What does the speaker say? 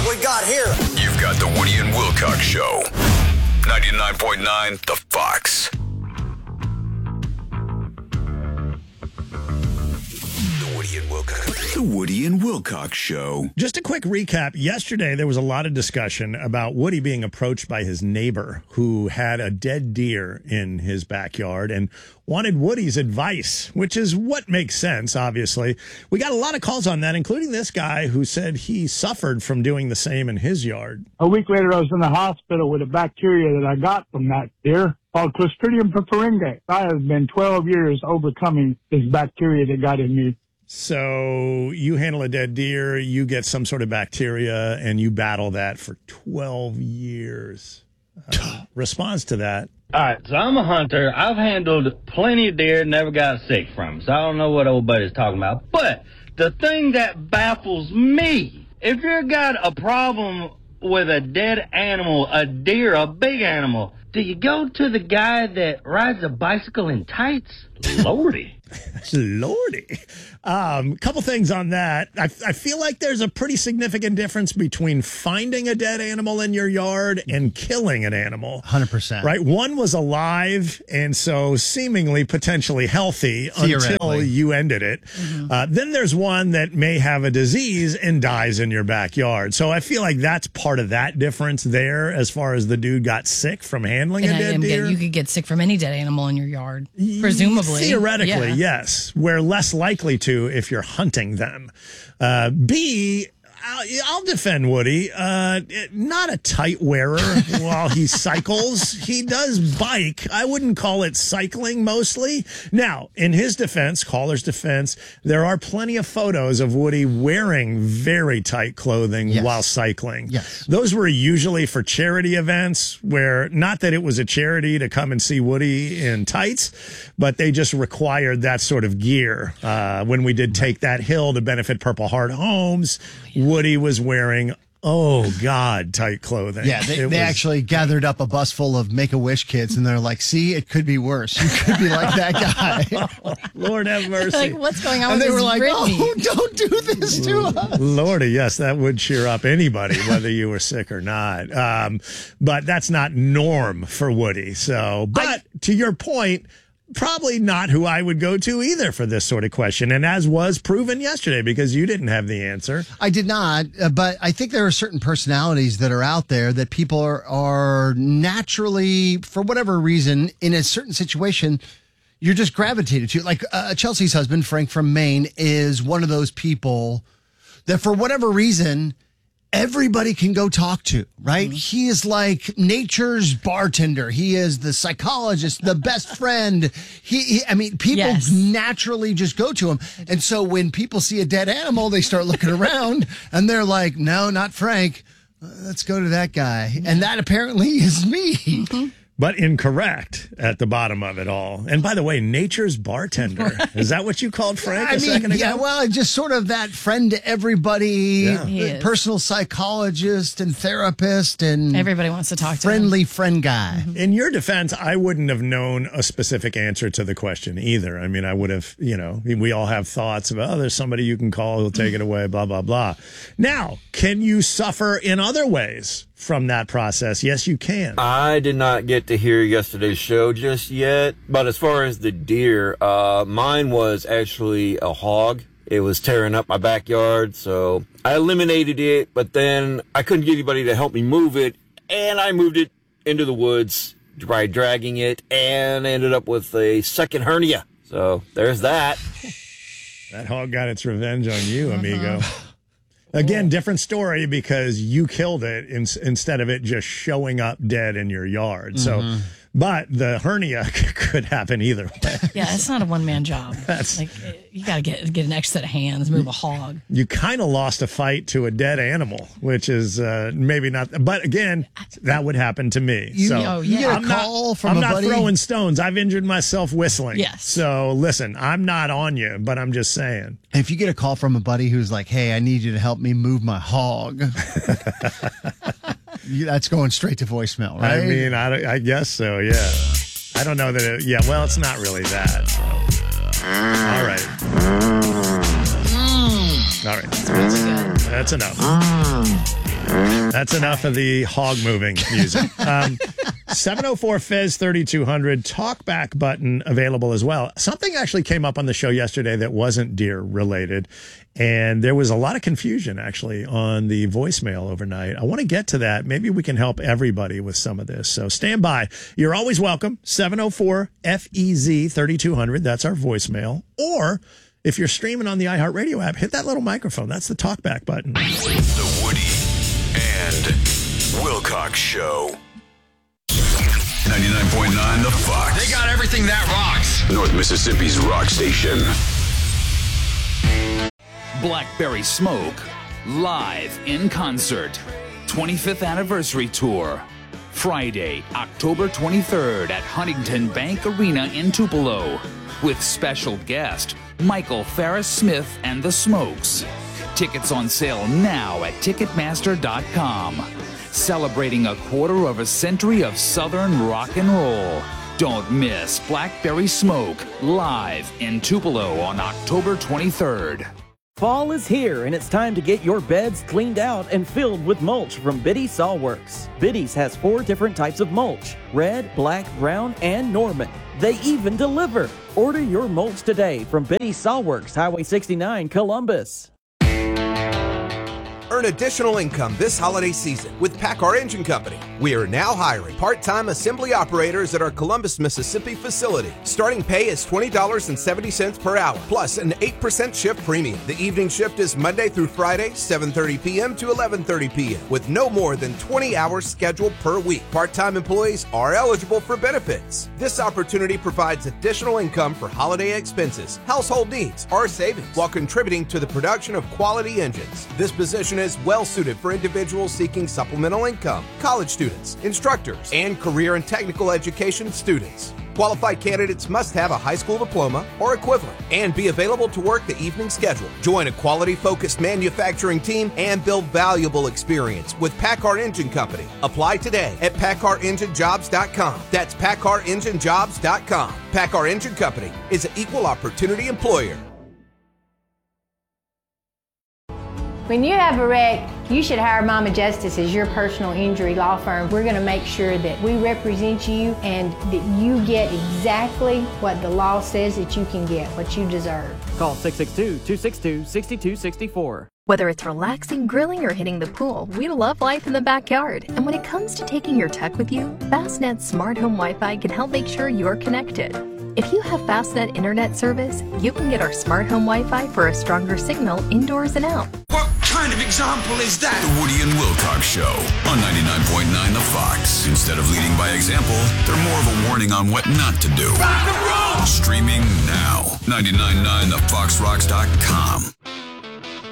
what we got here. You've got the Woody and Wilcox Show. 99.9 The Fox. The Woody and Wilcox Show. Just a quick recap. Yesterday, there was a lot of discussion about Woody being approached by his neighbor who had a dead deer in his backyard and wanted Woody's advice, which is what makes sense, obviously. We got a lot of calls on that, including this guy who said he suffered from doing the same in his yard. A week later, I was in the hospital with a bacteria that I got from that deer called Clostridium purpuringe. I have been 12 years overcoming this bacteria that got in me. So you handle a dead deer, you get some sort of bacteria, and you battle that for 12 years. Response to that? All right, so I'm a hunter. I've handled plenty of deer, never got sick from them, so I don't know what old buddy's talking about. But the thing that baffles me, if you've got a problem with a dead animal, a deer, a big animal, do you go to the guy that rides a bicycle in tights? Lordy. Lordy. Couple things on that. I feel like there's a pretty significant difference between finding a dead animal in your yard and killing an animal. 100%. Right? One was alive and so seemingly potentially healthy until you ended it. Mm-hmm. Then there's one that may have a disease and dies in your backyard. So I feel like that's part of that difference there as far as the dude got sick from handling a dead deer. You could get sick from any dead animal in your yard, presumably. Theoretically, yes. We're less likely to if you're hunting them. B, I'll defend Woody. Not a tight wearer while he cycles. He does bike. I wouldn't call it cycling mostly. Now, in his defense, caller's defense, there are plenty of photos of Woody wearing very tight clothing while cycling. Yes. Those were usually for charity events where, not that it was a charity to come and see Woody in tights, but they just required that sort of gear. When we did Take That Hill to benefit Purple Heart Homes, Woody was wearing, tight clothing. Yeah, they actually gathered up a bus full of Make-A-Wish kids, and they're like, see, it could be worse. You could be like that guy. Lord have mercy. Like, what's going on and with they were like, Britney? Don't do this to us. Lordy, yes, that would cheer up anybody, whether you were sick or not. But that's not norm for Woody. So, but to your point, probably not who I would go to either for this sort of question. And as was proven yesterday, because you didn't have the answer. I did not, but I think there are certain personalities that are out there that people are naturally, for whatever reason, in a certain situation, you're just gravitated to. Like Chelsea's husband, Frank from Maine, is one of those people that for whatever reason, everybody can go talk to, right? Mm-hmm. He is like nature's bartender. He is the psychologist, the best friend. People naturally just go to him. And so when people see a dead animal, they start looking around and they're like, no, not Frank. Let's go to that guy. Yeah. And that apparently is me. Mm-hmm. But incorrect at the bottom of it all. And by the way, nature's bartender. Is that what you called Frank a second ago? Yeah, well, just sort of that friend to everybody, personal psychologist and therapist, and everybody wants to talk to friendly friend guy. Mm-hmm. In your defense, I wouldn't have known a specific answer to the question either. I mean, I would have, we all have thoughts about, there's somebody you can call who'll take it away, blah, blah, blah. Now, can you suffer in other ways from that process? Yes, you can. I did not get to hear yesterday's show just yet, but as far as the deer, mine was actually a hog. It was tearing up my backyard, so I eliminated it, but then I couldn't get anybody to help me move it, and I moved it into the woods by dragging it, and ended up with a second hernia. So there's that. That hog got its revenge on you, amigo. Again, different story because you killed it instead of it just showing up dead in your yard. So, but the hernia could happen either way. Yeah, it's not a one-man job. You got to get an extra set of hands, move a hog. You kind of lost a fight to a dead animal, which is maybe not. But again, that would happen to me. You get a call from a buddy? I'm not throwing stones. I've injured myself whistling. Yes. So listen, I'm not on you, but I'm just saying. If you get a call from a buddy who's like, hey, I need you to help me move my hog. That's going straight to voicemail, right? I mean, I guess so, yeah. I don't know that well, it's not really that. So. All right. All right. That's good. That's enough. That's enough of the hog moving music. 704-FEZ-3200 talkback button available as well. Something actually came up on the show yesterday that wasn't deer related, and there was a lot of confusion actually on the voicemail overnight. I want to get to that. Maybe we can help everybody with some of this. So stand by. You're always welcome. 704-FEZ-3200. That's our voicemail. Or if you're streaming on the iHeartRadio app, hit that little microphone. That's the talkback button. The Woody and Wilcox Show. 99.9 The Fox. They got everything that rocks. North Mississippi's rock station. Blackberry Smoke, live in concert. 25th anniversary tour. Friday, October 23rd at Huntington Bank Arena in Tupelo. With special guest, Michael Farris Smith and the Smokes. Tickets on sale now at Ticketmaster.com. Celebrating a quarter of a century of Southern rock and roll. Don't miss Blackberry Smoke live in Tupelo on October 23rd. Fall is here, and it's time to get your beds cleaned out and filled with mulch from Biddy Sawworks. Biddy's has 4 different types of mulch: red, black, brown, and Norman. They even deliver. Order your mulch today from Biddy Sawworks, Highway 69, Columbus. Earn additional income this holiday season with PACCAR Engine Company. We are now hiring part-time assembly operators at our Columbus, Mississippi facility. Starting pay is $20.70 per hour, plus an 8% shift premium. The evening shift is Monday through Friday, 7:30 p.m. to 11:30 p.m., with no more than 20 hours scheduled per week. Part-time employees are eligible for benefits. This opportunity provides additional income for holiday expenses, household needs, or savings, while contributing to the production of quality engines. This position is well suited for individuals seeking supplemental income, college students, instructors, and career and technical education students. Qualified candidates must have a high school diploma or equivalent and be available to work the evening schedule. Join a quality-focused manufacturing team and build valuable experience with PACCAR Engine Company. Apply today at PACCAREngineJobs.com. That's PACCAREngineJobs.com. PACCAR Engine Company is an equal opportunity employer. When you have a wreck, you should hire Mama Justice as your personal injury law firm. We're going to make sure that we represent you and that you get exactly what the law says that you can get, what you deserve. Call 662-262-6264. Whether it's relaxing, grilling, or hitting the pool, we love life in the backyard. And when it comes to taking your tech with you, Fastnet's Smart Home Wi-Fi can help make sure you're connected. If you have Fastnet internet service, you can get our Smart Home Wi-Fi for a stronger signal indoors and out. What kind of example is that? The Woody and Wilcox Show on 99.9 The Fox. Instead of leading by example, they're more of a warning on what not to do. Rock and roll! Streaming now. 99.9thefoxrocks.com.